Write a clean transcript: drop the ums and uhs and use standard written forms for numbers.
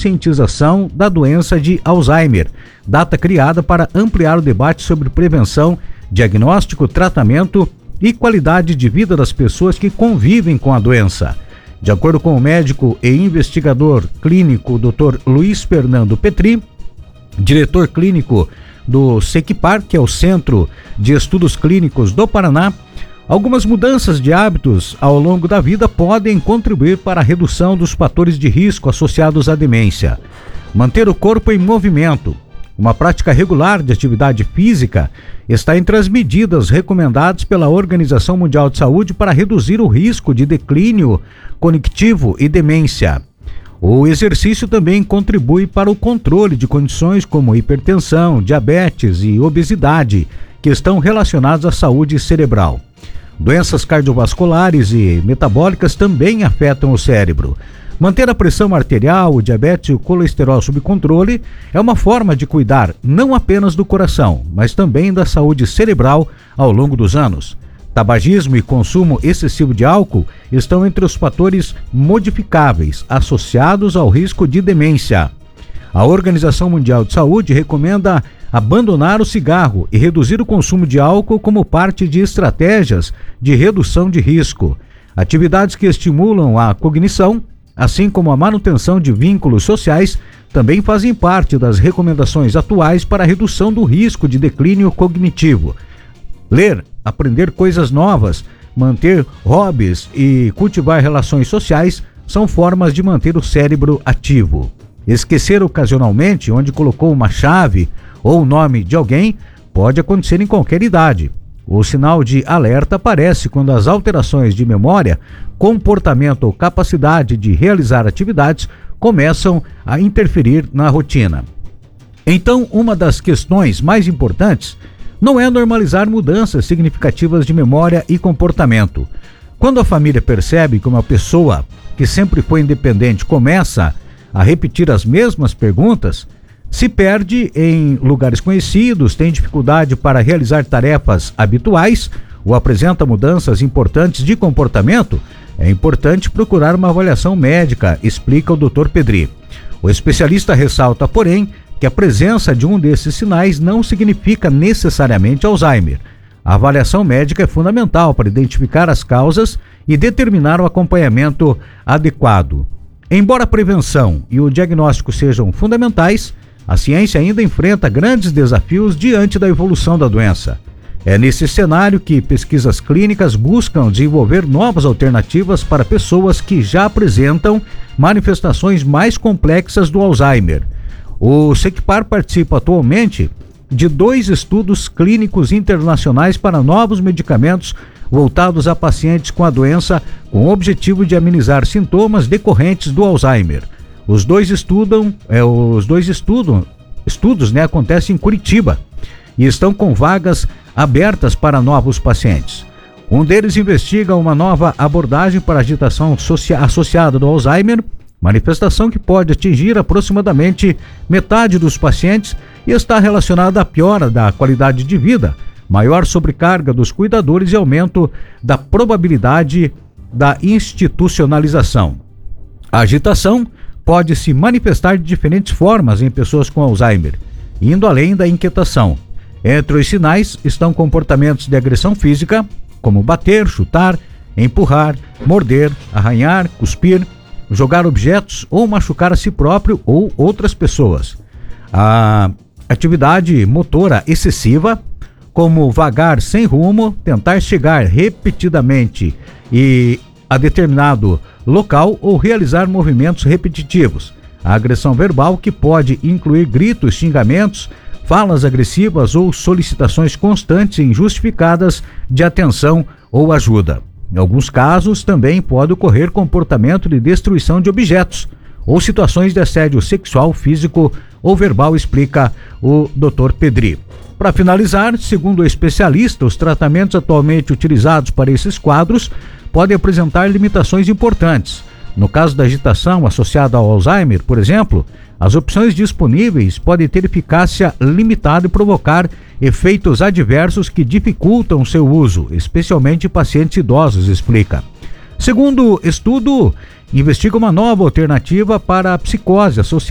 conscientização da doença de Alzheimer, data criada para ampliar o debate sobre prevenção, diagnóstico, tratamento e qualidade de vida das pessoas que convivem com a doença. De acordo com o médico e investigador clínico Dr. Luiz Fernando Petri, diretor clínico do SECPAR, que é o Centro de Estudos Clínicos do Paraná, algumas mudanças de hábitos ao longo da vida podem contribuir para a redução dos fatores de risco associados à demência. Manter o corpo em movimento, uma prática regular de atividade física, está entre as medidas recomendadas pela Organização Mundial de Saúde para reduzir o risco de declínio cognitivo e demência. O exercício também contribui para o controle de condições como hipertensão, diabetes e obesidade, que estão relacionadas à saúde cerebral. Doenças cardiovasculares e metabólicas também afetam o cérebro. Manter a pressão arterial, o diabetes e o colesterol sob controle é uma forma de cuidar não apenas do coração, mas também da saúde cerebral ao longo dos anos. Tabagismo e consumo excessivo de álcool estão entre os fatores modificáveis associados ao risco de demência. A Organização Mundial de Saúde recomenda abandonar o cigarro e reduzir o consumo de álcool como parte de estratégias de redução de risco. Atividades que estimulam a cognição, assim como a manutenção de vínculos sociais, também fazem parte das recomendações atuais para a redução do risco de declínio cognitivo. Ler, aprender coisas novas, manter hobbies e cultivar relações sociais são formas de manter o cérebro ativo. Esquecer ocasionalmente onde colocou uma chave ou o nome de alguém pode acontecer em qualquer idade. O sinal de alerta aparece quando as alterações de memória, comportamento ou capacidade de realizar atividades começam a interferir na rotina. Então, uma das questões mais importantes não é normalizar mudanças significativas de memória e comportamento. Quando a família percebe que uma pessoa que sempre foi independente começa a repetir as mesmas perguntas, se perde em lugares conhecidos, tem dificuldade para realizar tarefas habituais ou apresenta mudanças importantes de comportamento, é importante procurar uma avaliação médica, explica o Dr. Pedri. O especialista ressalta, porém, que a presença de um desses sinais não significa necessariamente Alzheimer. A avaliação médica é fundamental para identificar as causas e determinar o acompanhamento adequado. Embora a prevenção e o diagnóstico sejam fundamentais, a ciência ainda enfrenta grandes desafios diante da evolução da doença. É nesse cenário que pesquisas clínicas buscam desenvolver novas alternativas para pessoas que já apresentam manifestações mais complexas do Alzheimer. O SECPAR participa atualmente de 2 estudos clínicos internacionais para novos medicamentos voltados a pacientes com a doença, com o objetivo de amenizar sintomas decorrentes do Alzheimer. Os dois estudos acontecem em Curitiba e estão com vagas abertas para novos pacientes. Um deles investiga uma nova abordagem para agitação associada do Alzheimer, manifestação que pode atingir aproximadamente metade dos pacientes e está relacionada à piora da qualidade de vida, maior sobrecarga dos cuidadores e aumento da probabilidade da institucionalização. A agitação pode se manifestar de diferentes formas em pessoas com Alzheimer, indo além da inquietação. Entre os sinais estão comportamentos de agressão física, como bater, chutar, empurrar, morder, arranhar, cuspir, jogar objetos ou machucar a si próprio ou outras pessoas. A atividade motora excessiva, como vagar sem rumo, tentar chegar repetidamente a determinado local ou realizar movimentos repetitivos. A agressão verbal, que pode incluir gritos, xingamentos, falas agressivas ou solicitações constantes e injustificadas de atenção ou ajuda. Em alguns casos, também pode ocorrer comportamento de destruição de objetos ou situações de assédio sexual, físico ou verbal, explica o Dr. Pedri. Para finalizar, segundo o especialista, os tratamentos atualmente utilizados para esses quadros podem apresentar limitações importantes. No caso da agitação associada ao Alzheimer, por exemplo, as opções disponíveis podem ter eficácia limitada e provocar efeitos adversos que dificultam seu uso, especialmente em pacientes idosos, explica. Segundo estudo, investiga uma nova alternativa para a psicose associada